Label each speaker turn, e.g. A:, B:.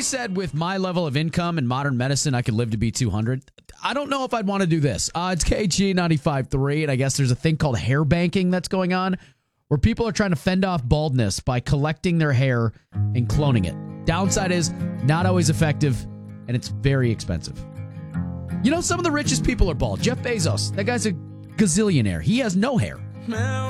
A: always said with my level of income and modern medicine, I could live to be 200. I don't know if I'd want to do this. It's KG 95.3, and I guess there's a thing called hair banking that's going on where people are trying to fend off baldness by collecting their hair and cloning it. Downside is not always effective, and it's very expensive. You know, some of the richest people are bald. Jeff Bezos, that guy's a gazillionaire. He has no hair.